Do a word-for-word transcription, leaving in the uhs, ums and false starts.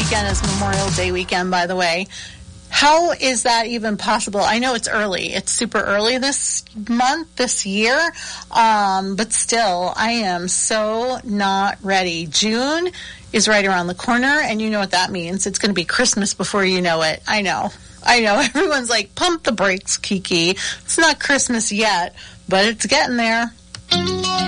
weekend is Memorial Day weekend, by the way. How is that even possible? I know it's early. It's super early this month, this year. Um, but still, I am so not ready. June is right around the corner, and you know what that means. It's going to be Christmas before you know it. I know. I know. Everyone's like, pump the brakes, Kiki. It's not Christmas yet, but it's getting there.